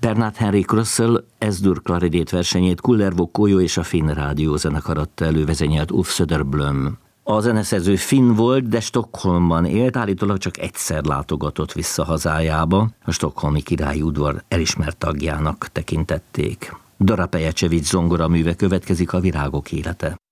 Bernard Henrik Russell S-dur klarinét versenyét Kullervo Kójó és a Finn Rádiózenekar adta elő, vezényelt Ulf Söderblom. A zeneszerző finn volt, de Stockholmban élt, állítólag csak egyszer látogatott vissza hazájába. A stockholmi királyi udvar elismert tagjának tekintették. Dara Pejecevics zongoraműve következik, A virágok élete.